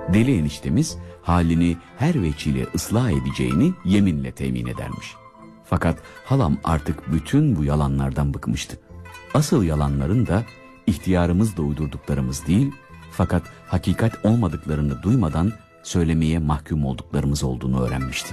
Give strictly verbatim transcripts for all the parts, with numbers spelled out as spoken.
Deli eniştemiz halini her veçile ıslah edeceğini yeminle temin edermiş. Fakat halam artık bütün bu yalanlardan bıkmıştı. Asıl yalanların da ihtiyarımızla uydurduklarımız değil, fakat hakikat olmadıklarını duymadan söylemeye mahkum olduklarımız olduğunu öğrenmişti.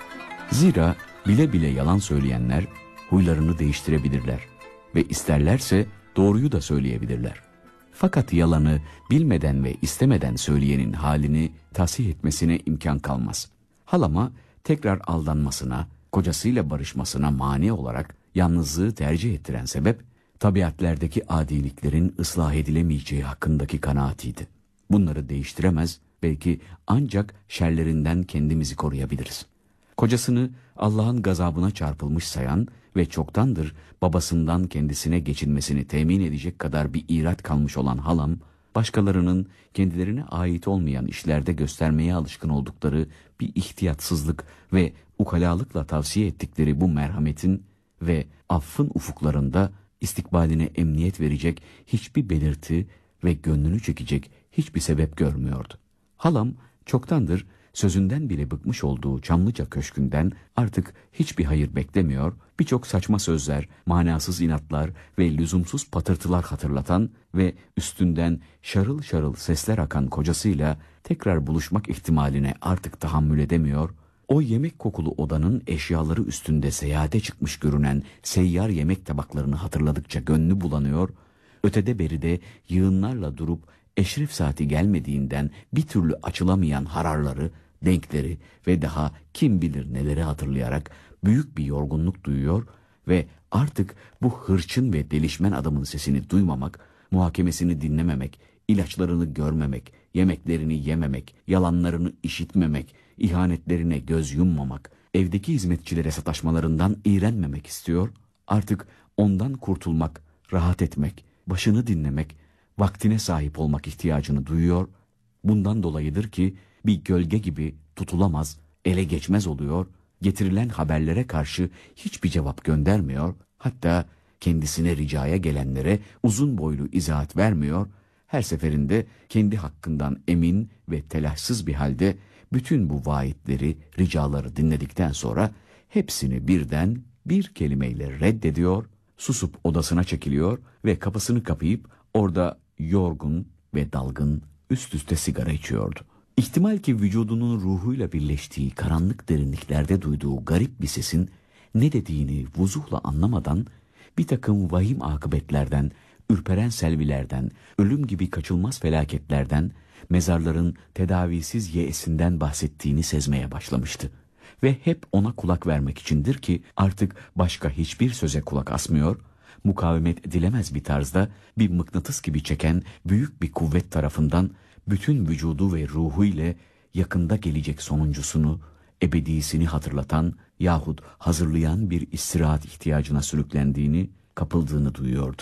Zira bile bile yalan söyleyenler huylarını değiştirebilirler ve isterlerse doğruyu da söyleyebilirler. Fakat yalanı bilmeden ve istemeden söyleyenin halini tahsih etmesine imkan kalmaz. Halama tekrar aldanmasına, kocasıyla barışmasına mani olarak yalnızlığı tercih ettiren sebep, tabiatlerdeki adiliklerin ıslah edilemeyeceği hakkındaki kanaatiydi. Bunları değiştiremez, belki ancak şerlerinden kendimizi koruyabiliriz. Kocasını Allah'ın gazabına çarpılmış sayan ve çoktandır babasından kendisine geçinmesini temin edecek kadar bir irat kalmış olan halam, başkalarının kendilerine ait olmayan işlerde göstermeye alışkın oldukları bir ihtiyatsızlık ve ukalalıkla tavsiye ettikleri bu merhametin ve affın ufuklarında istikbaline emniyet verecek hiçbir belirti ve gönlünü çekecek hiçbir sebep görmüyordu. Halam çoktandır sözünden bile bıkmış olduğu Çamlıca Köşkü'nden artık hiçbir hayır beklemiyor, birçok saçma sözler, manasız inatlar ve lüzumsuz patırtılar hatırlatan ve üstünden şarıl şarıl sesler akan kocasıyla tekrar buluşmak ihtimaline artık tahammül edemiyor, o yemek kokulu odanın eşyaları üstünde seyahate çıkmış görünen seyyar yemek tabaklarını hatırladıkça gönlü bulanıyor, ötede beride yığınlarla durup eşref saati gelmediğinden bir türlü açılamayan hararları, denkleri ve daha kim bilir neleri hatırlayarak büyük bir yorgunluk duyuyor ve artık bu hırçın ve delişmen adamın sesini duymamak, muhakemesini dinlememek, ilaçlarını görmemek, yemeklerini yememek, yalanlarını işitmemek, ihanetlerine göz yummamak, evdeki hizmetçilere sataşmalarından iğrenmemek istiyor, artık ondan kurtulmak, rahat etmek, başını dinlemek, vaktine sahip olmak ihtiyacını duyuyor. Bundan dolayıdır ki bir gölge gibi tutulamaz, ele geçmez oluyor, getirilen haberlere karşı hiçbir cevap göndermiyor, hatta kendisine ricaya gelenlere uzun boylu izahat vermiyor, her seferinde kendi hakkından emin ve telaşsız bir halde bütün bu vaatleri, ricaları dinledikten sonra hepsini birden bir kelimeyle reddediyor, susup odasına çekiliyor ve kapısını kapayıp orada yorgun ve dalgın üst üste sigara içiyordu. İhtimal ki vücudunun ruhuyla birleştiği karanlık derinliklerde duyduğu garip bir sesin ne dediğini vuzuhla anlamadan bir takım vahim akıbetlerden, ürperen selvilerden, ölüm gibi kaçılmaz felaketlerden, mezarların tedavisiz yeesinden bahsettiğini sezmeye başlamıştı. Ve hep ona kulak vermek içindir ki artık başka hiçbir söze kulak asmıyor, mukavemet edilemez bir tarzda bir mıknatıs gibi çeken büyük bir kuvvet tarafından bütün vücudu ve ruhu ile yakında gelecek sonuncusunu, ebedisini hatırlatan yahut hazırlayan bir istirahat ihtiyacına sürüklendiğini, kapıldığını duyuyordu.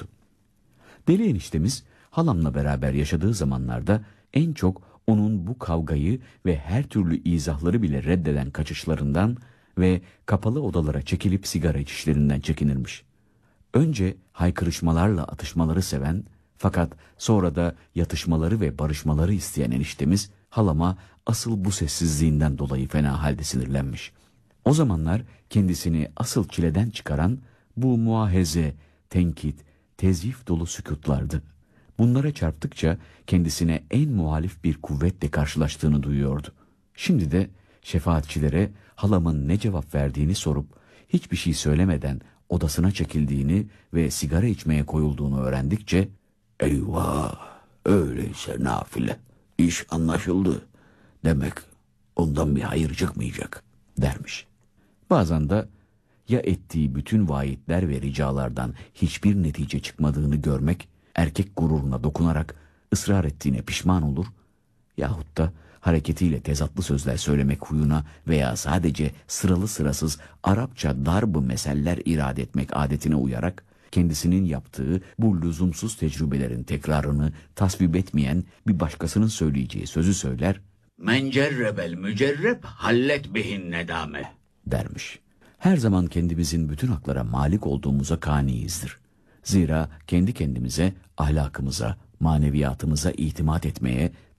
Deli eniştemiz halamla beraber yaşadığı zamanlarda en çok onun bu kavgayı ve her türlü izahları bile reddeden kaçışlarından ve kapalı odalara çekilip sigara içişlerinden çekinirmiş. Önce haykırışmalarla atışmaları seven fakat sonra da yatışmaları ve barışmaları isteyen eniştemiz halama asıl bu sessizliğinden dolayı fena halde sinirlenmiş. O zamanlar kendisini asıl çileden çıkaran bu muahaze, tenkit, tezyif dolu sükutlardı. Bunlara çarptıkça kendisine en muhalif bir kuvvetle karşılaştığını duyuyordu. Şimdi de şefaatçilere halamın ne cevap verdiğini sorup hiçbir şey söylemeden odasına çekildiğini ve sigara içmeye koyulduğunu öğrendikçe "Eyvah, öyleyse nafile, iş anlaşıldı. Demek ondan bir hayır çıkmayacak," dermiş. Bazen de ya ettiği bütün vaatler ve ricalardan hiçbir netice çıkmadığını görmek, erkek gururuna dokunarak ısrar ettiğine pişman olur, yahut da hareketiyle tezatlı sözler söylemek huyuna veya sadece sıralı sırasız Arapça darb-ı meseller irade etmek adetine uyarak, kendisinin yaptığı bu lüzumsuz tecrübelerin tekrarını tasvip etmeyen bir başkasının söyleyeceği sözü söyler, "Men cerrebel mücerreb hallet bihin nedame," dermiş. Her zaman kendimizin bütün haklara malik olduğumuza kaniyizdir. Zira kendi kendimize, ahlakımıza, maneviyatımıza itimat etmeye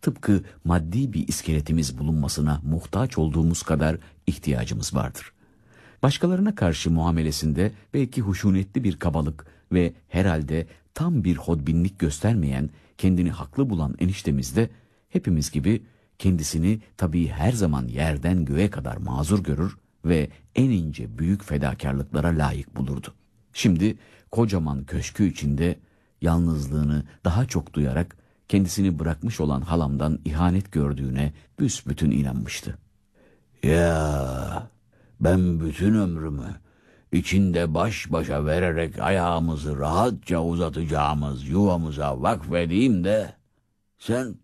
tıpkı maddi bir iskeletimiz bulunmasına muhtaç olduğumuz kadar ihtiyacımız vardır. Başkalarına karşı muamelesinde belki huşunetli bir kabalık ve herhalde tam bir hodbinlik göstermeyen, kendini haklı bulan eniştemiz de hepimiz gibi kendisini tabii her zaman yerden göğe kadar mazur görür ve en ince büyük fedakarlıklara layık bulurdu. Şimdi kocaman köşkü içinde yalnızlığını daha çok duyarak kendisini bırakmış olan halamdan ihanet gördüğüne büsbütün inanmıştı. Ya ben bütün ömrümü içinde baş başa vererek ayağımızı rahatça uzatacağımız yuvamıza vakfedeyim de sen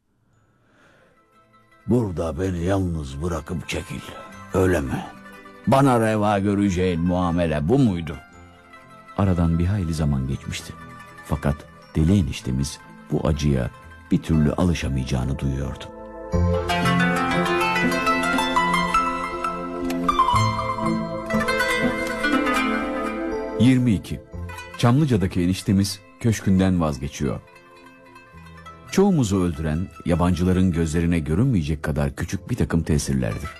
burada beni yalnız bırakıp çekil, öyle mi? Bana reva göreceğin muamele bu muydu? Aradan bir hayli zaman geçmişti. Fakat deli eniştemiz bu acıya bir türlü alışamayacağını duyuyordu. yirmi iki. Çamlıca'daki eniştemiz köşkünden vazgeçiyor. Çoğumuzu öldüren, yabancıların gözlerine görünmeyecek kadar küçük bir takım tesirlerdir.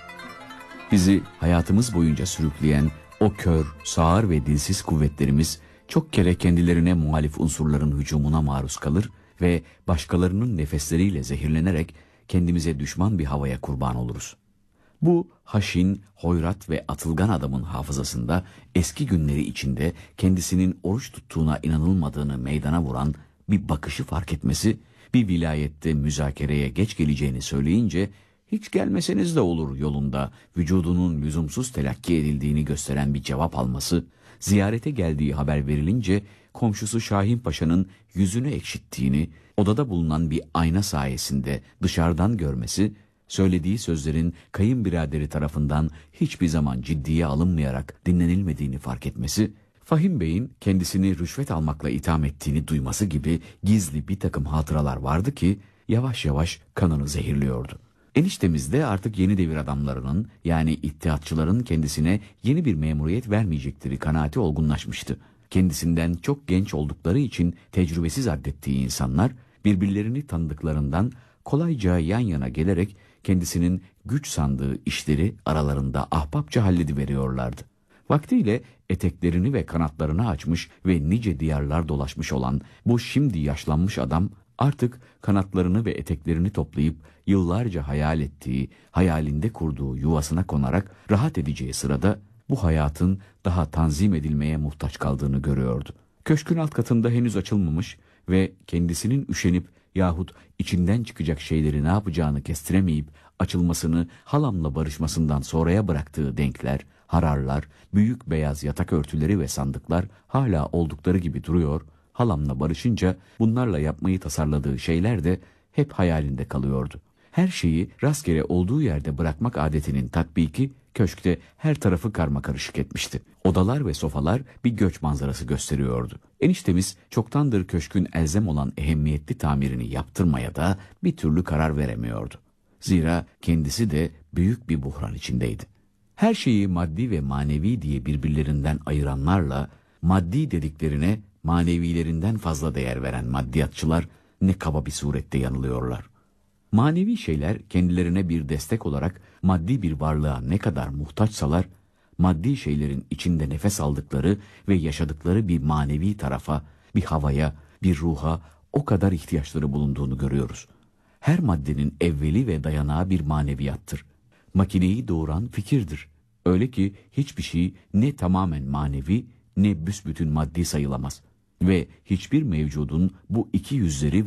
Bizi hayatımız boyunca sürükleyen o kör, sağır ve dilsiz kuvvetlerimiz çok kere kendilerine muhalif unsurların hücumuna maruz kalır ve başkalarının nefesleriyle zehirlenerek kendimize düşman bir havaya kurban oluruz. Bu haşin, hoyrat ve atılgan adamın hafızasında eski günleri içinde kendisinin oruç tuttuğuna inanılmadığını meydana vuran bir bakışı fark etmesi, bir vilayette müzakereye geç geleceğini söyleyince hiç gelmeseniz de olur yolunda vücudunun lüzumsuz telakki edildiğini gösteren bir cevap alması, ziyarete geldiği haber verilince komşusu Şahin Paşa'nın yüzünü ekşittiğini, odada bulunan bir ayna sayesinde dışarıdan görmesi, söylediği sözlerin kayınbiraderi tarafından hiçbir zaman ciddiye alınmayarak dinlenilmediğini fark etmesi, Fahim Bey'in kendisini rüşvet almakla itham ettiğini duyması gibi gizli bir takım hatıralar vardı ki yavaş yavaş kanını zehirliyordu. Eniştemiz de artık yeni devir adamlarının, yani ittihatçıların kendisine yeni bir memuriyet vermeyecekleri kanaati olgunlaşmıştı. Kendisinden çok genç oldukları için tecrübesiz addettiği insanlar birbirlerini tanıdıklarından kolayca yan yana gelerek kendisinin güç sandığı işleri aralarında ahbapça hallediveriyorlardı. Vaktiyle eteklerini ve kanatlarını açmış ve nice diyarlar dolaşmış olan bu şimdi yaşlanmış adam artık kanatlarını ve eteklerini toplayıp yıllarca hayal ettiği, hayalinde kurduğu yuvasına konarak rahat edeceği sırada bu hayatın daha tanzim edilmeye muhtaç kaldığını görüyordu. Köşkün alt katında henüz açılmamış ve kendisinin üşenip yahut içinden çıkacak şeyleri ne yapacağını kestiremeyip açılmasını halamla barışmasından sonraya bıraktığı denkler, hararlar, büyük beyaz yatak örtüleri ve sandıklar hala oldukları gibi duruyor. Halamla barışınca bunlarla yapmayı tasarladığı şeyler de hep hayalinde kalıyordu. Her şeyi rastgele olduğu yerde bırakmak adetinin tatbiki köşkte her tarafı karmakarışık etmişti. Odalar ve sofalar bir göç manzarası gösteriyordu. Eniştemiz çoktandır köşkün elzem olan ehemmiyetli tamirini yaptırmaya da bir türlü karar veremiyordu. Zira kendisi de büyük bir buhran içindeydi. Her şeyi maddi ve manevi diye birbirlerinden ayıranlarla maddi dediklerine manevilerinden fazla değer veren maddiyatçılar ne kaba bir surette yanılıyorlar. Manevi şeyler kendilerine bir destek olarak maddi bir varlığa ne kadar muhtaçsalar, maddi şeylerin içinde nefes aldıkları ve yaşadıkları bir manevi tarafa, bir havaya, bir ruha o kadar ihtiyaçları bulunduğunu görüyoruz. Her maddenin evveli ve dayanağı bir maneviyattır. Makineyi doğuran fikirdir. Öyle ki hiçbir şey ne tamamen manevi ne büsbütün maddi sayılamaz. Ve hiçbir mevcudun bu iki yüzleri